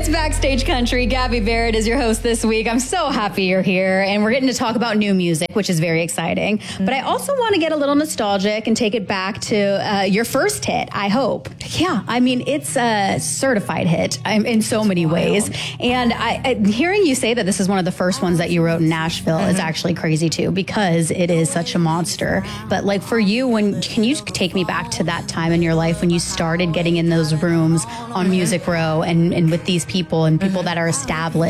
Backstage Country. Gabby Barrett is your host this week. I'm so happy you're here, and we're getting to talk about new music, which is very exciting. Mm-hmm. But I also want to get a little nostalgic and take it back to your first hit, I hope. Yeah, I mean, it's a certified hit in so many ways. And hearing you say that this is one of the first ones that you wrote in Nashville is actually crazy too, because it is such a monster. But like for you, can you take me back to that time in your life when you started getting in those rooms on Music Row and with these people and people that are established?